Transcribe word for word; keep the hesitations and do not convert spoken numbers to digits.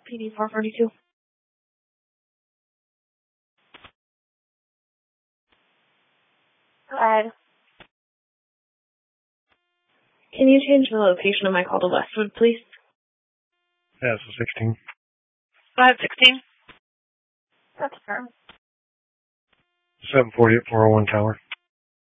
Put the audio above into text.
P D four forty-two. Hi. Can you change the location of my call to Westwood, please? Yeah, so sixteen. five sixteen. That's firm. seven forty at four oh one Tower.